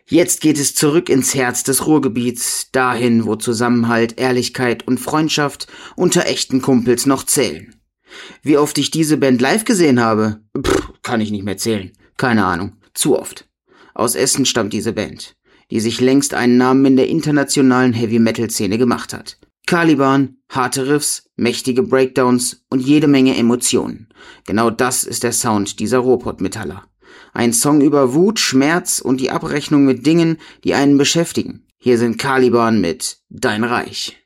Jetzt geht es zurück ins Herz des Ruhrgebiets, dahin, wo Zusammenhalt, Ehrlichkeit und Freundschaft unter echten Kumpels noch zählen. Wie oft ich diese Band live gesehen habe? Kann ich nicht mehr zählen. Keine Ahnung. Zu oft. Aus Essen stammt diese Band, die sich längst einen Namen in der internationalen Heavy-Metal-Szene gemacht hat. Caliban, harte Riffs, mächtige Breakdowns und jede Menge Emotionen. Genau das ist der Sound dieser Ruhrpott-Metaller. Ein Song über Wut, Schmerz und die Abrechnung mit Dingen, die einen beschäftigen. Hier sind Caliban mit Dein Reich.